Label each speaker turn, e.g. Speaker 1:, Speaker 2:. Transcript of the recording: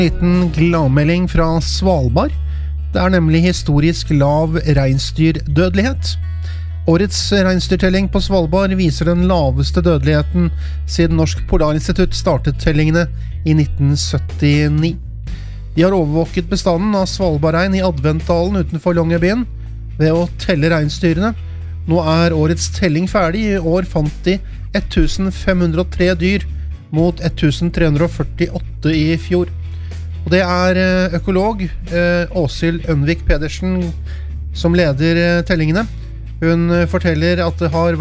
Speaker 1: Liten gladmelding fra Svalbard. Det nemlig historisk lav reinsdyrdødelighet. Årets reinsdyrtelling på Svalbard viser den laveste dødeligheten siden Norsk Polarinstitutt startet tellingene i 1979. De har overvåket bestanden av Svalbardrein i Adventdalen utenfor Longyearbyen ved å telle reinsdyrene. Nå årets telling ferdig. I år fant de 1503 dyr mot 1348 i fjor. Og det økolog Åshild Ønvik Pedersen som leder tellingene. Hun forteller at det har